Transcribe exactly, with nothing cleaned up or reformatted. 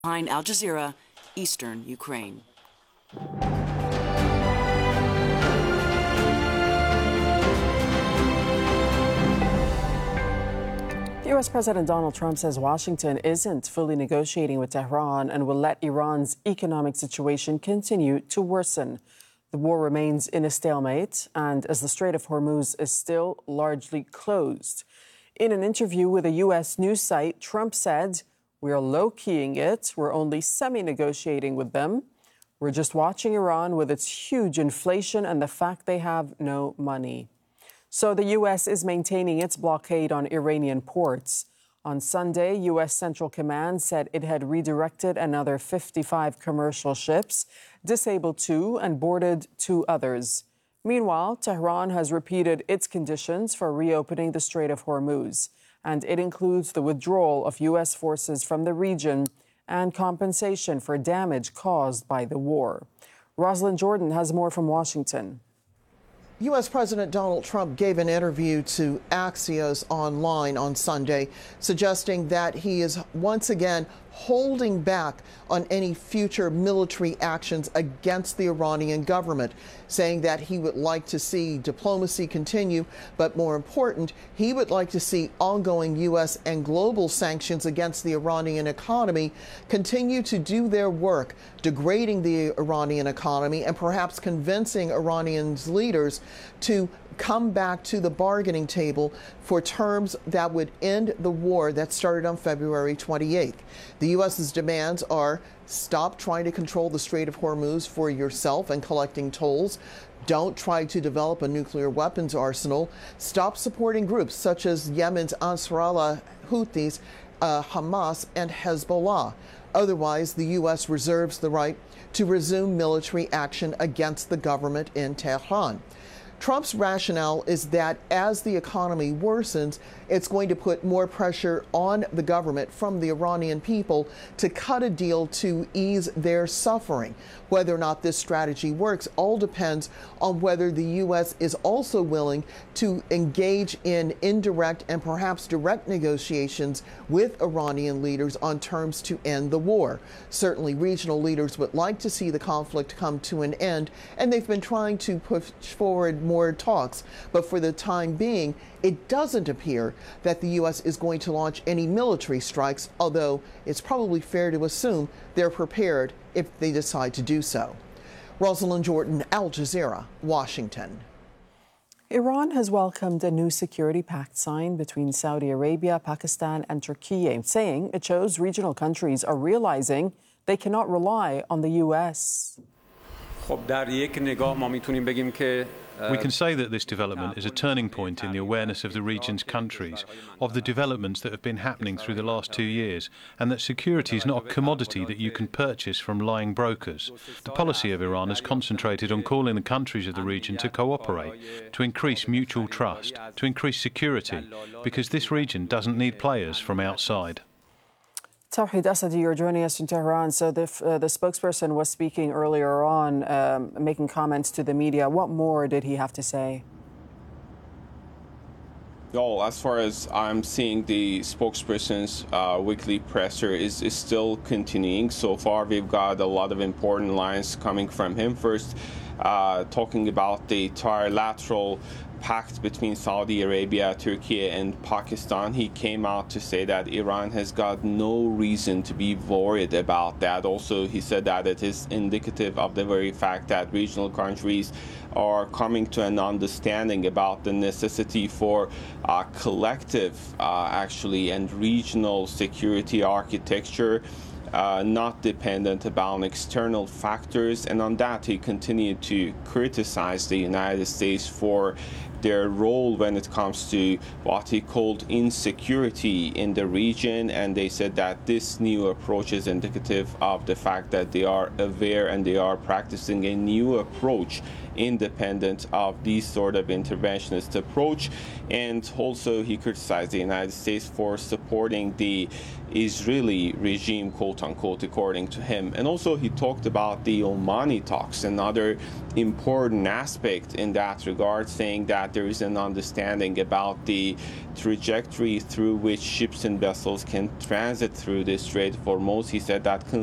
Behind Al Jazeera, eastern Ukraine. U S President Donald Trump says Washington isn't fully negotiating with Tehran and will let Iran's economic situation continue to worsen. The war remains in a stalemate, and as the Strait of Hormuz is still largely closed. In an interview with a U S news site, Trump said, "We are low-keying it. We're only semi-negotiating with them. We're just watching Iran with its huge inflation and the fact they have no money." So the U S is maintaining its blockade on Iranian ports. On Sunday, U S Central Command said it had redirected another fifty-five commercial ships, disabled two, and boarded two others. Meanwhile, Tehran has repeated its conditions for reopening the Strait of Hormuz, and it includes the withdrawal of U S forces from the region and compensation for damage caused by the war. Rosalind Jordan has more from Washington. U S President Donald Trump gave an interview to Axios Online on Sunday, suggesting that he is once again holding back on any future military actions against the Iranian government, saying that he would like to see diplomacy continue, but more important, he would like to see ongoing U S and global sanctions against the Iranian economy continue to do their work, degrading the Iranian economy and perhaps convincing Iranians leaders to come back to the bargaining table for terms that would end the war that started on February twenty-eighth. The U S's demands are: stop trying to control the Strait of Hormuz for yourself and collecting tolls. Don't try to develop a nuclear weapons arsenal. Stop supporting groups such as Yemen's Ansarallah Houthis, uh, Hamas, and Hezbollah. Otherwise, the U S reserves the right to resume military action against the government in Tehran. Trump's rationale is that as the economy worsens, it's going to put more pressure on the government from the Iranian people to cut a deal to ease their suffering. Whether or not this strategy works all depends on whether the U S is also willing to engage in indirect and perhaps direct negotiations with Iranian leaders on terms to end the war. Certainly, regional leaders would like to see the conflict come to an end, and they've been trying to push forward more talks. But for the time being, it doesn't appear that the U S is going to launch any military strikes, although it's probably fair to assume they're prepared if they decide to do so. Rosalind Jordan, Al Jazeera, Washington. Iran has welcomed a new security pact signed between Saudi Arabia, Pakistan, and Turkey, saying it shows regional countries are realizing they cannot rely on the U S. We can say that this development is a turning point in the awareness of the region's countries of the developments that have been happening through the last two years, and that security is not a commodity that you can purchase from lying brokers. The policy of Iran has concentrated on calling the countries of the region to cooperate, to increase mutual trust, to increase security, because this region doesn't need players from outside. Tawhid Asadi, you're joining us in Tehran. So the, uh, the spokesperson was speaking earlier on, um, making comments to the media. What more did he have to say? Well, as far as I'm seeing, the spokesperson's uh, weekly presser is, is still continuing. So far, we've got a lot of important lines coming from him. First, uh, talking about the trilateral pact between Saudi Arabia, Turkey, and Pakistan. He came out to say that Iran has got no reason to be worried about that. Also, he said that it is indicative of the very fact that regional countries are coming to an understanding about the necessity for uh, collective, uh, actually, and regional security architecture, Uh, not dependent upon external factors. And on that, he continued to criticize the United States for their role when it comes to what he called insecurity in the region. And they said that this new approach is indicative of the fact that they are aware and they are practicing a new approach independent of these sort of interventionist approach. And also he criticized the United States for supporting the Israeli regime, quote unquote, according to him. And also he talked about the Omani talks, another important aspect in that regard, saying that there is an understanding about the trajectory through which ships and vessels can transit through the Strait of Hormuz. He said that